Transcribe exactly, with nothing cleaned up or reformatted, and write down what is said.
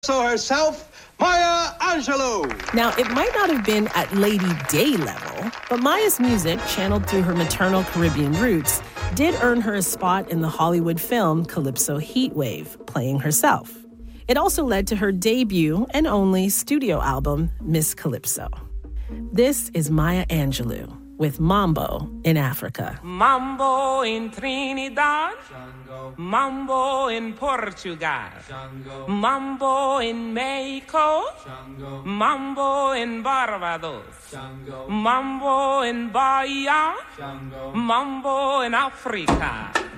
So herself, Maya Angelou. Now, it might not have been at Lady Day level, but Maya's music, channeled through her maternal Caribbean roots, did earn her a spot in the Hollywood film Calypso Heatwave, playing herself. It also led to her debut and only studio album, Miss Calypso. This is Maya Angelou with Mambo in Africa. Mambo in Trinidad, Shango. Mambo in Portugal, Shango. Mambo in Mexico, Shango. Mambo in Barbados, Shango. Mambo in Bahia, Shango. Mambo in Africa.